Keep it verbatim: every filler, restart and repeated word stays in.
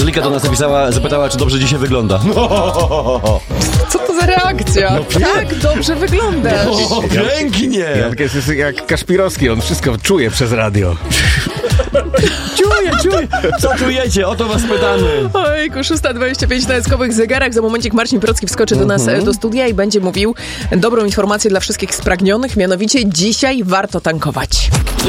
Patryka do nas napisała, zapytała, czy dobrze dzisiaj wygląda. Co to za reakcja? No, tak dobrze wyglądasz. O, pięknie! Janka jest jak Kaszpirowski, on wszystko czuje przez radio. Czuję, czuję. Co czujecie? O to was pytamy. Ojku, szósta dwadzieścia pięć na Eckowych zegarach. Za momencik Marcin Procki wskoczy do nas mm-hmm. do studia i będzie mówił dobrą informację dla wszystkich spragnionych, mianowicie dzisiaj warto tankować.